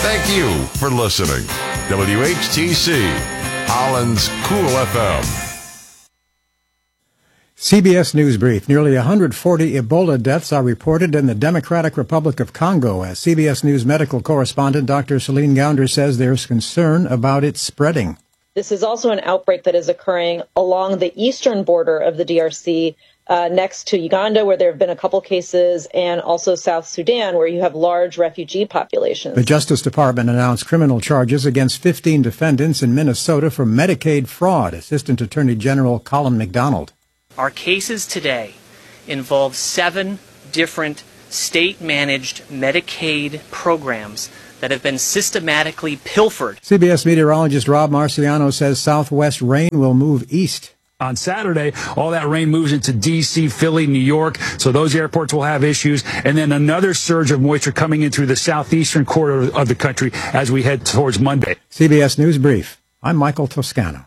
Thank you for listening. WHTC, Holland's Cool FM. CBS News Brief. Nearly 140 Ebola deaths are reported in the Democratic Republic of Congo. As CBS News medical correspondent Dr. Celine Gounder says there's concern about it spreading. This is also an outbreak that is occurring along the eastern border of the DRC, next to Uganda, where there have been a couple cases, and also South Sudan, where you have large refugee populations. The Justice Department announced criminal charges against 15 defendants in Minnesota for Medicaid fraud. Assistant Attorney General Colin McDonald. Our cases today involve 7 different state-managed Medicaid programs that have been systematically pilfered. CBS meteorologist Rob Marciano says southwest rain will move east. On Saturday, all that rain moves into D.C., Philly, New York, so those airports will have issues. And then another surge of moisture coming in through the southeastern quarter of the country as we head towards Monday. CBS News Brief. I'm Michael Toscano.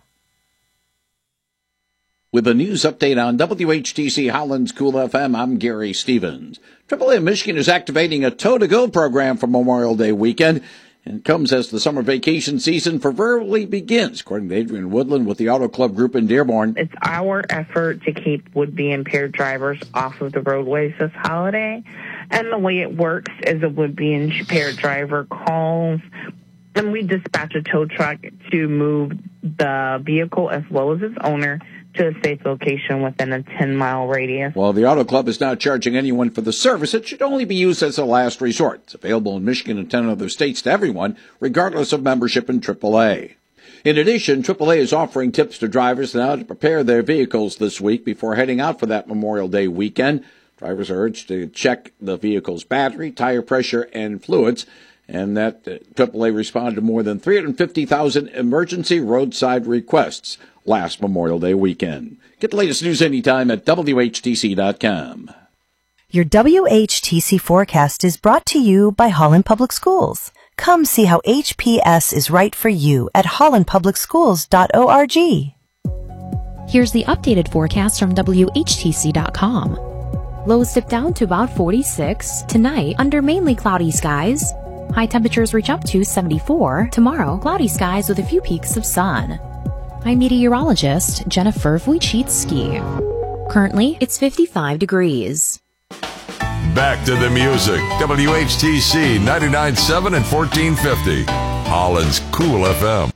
With a news update on WHTC Holland's Cool FM, I'm Gary Stevens. AAA Michigan is activating a Tow-to-Go program for Memorial Day weekend, and it comes as the summer vacation season proverbially begins, according to Adrian Woodland with the Auto Club Group in Dearborn. It's our effort to keep would-be impaired drivers off of the roadways this holiday, and the way it works is a would-be impaired driver calls, and we dispatch a tow truck to move the vehicle as well as its owner to a safe location within a 10-mile radius. While the Auto Club is not charging anyone for the service, it should only be used as a last resort. It's available in Michigan and 10 other states to everyone, regardless of membership in AAA. In addition, AAA is offering tips to drivers now to prepare their vehicles this week before heading out for that Memorial Day weekend. Drivers are urged to check the vehicle's battery, tire pressure, and fluids. And that AAA responded to more than 350,000 emergency roadside requests last Memorial Day weekend. Get the latest news anytime at WHTC.com. Your WHTC forecast is brought to you by Holland Public Schools. Come see how HPS is right for you at hollandpublicschools.org. Here's the updated forecast from WHTC.com. Lows dip down to about 46 tonight under mainly cloudy skies. High temperatures reach up to 74. Tomorrow, cloudy skies with a few peaks of sun. I'm meteorologist Jennifer Wojcicki. Currently, it's 55 degrees. Back to the music. WHTC 99.7 and 1450. Holland's Cool FM.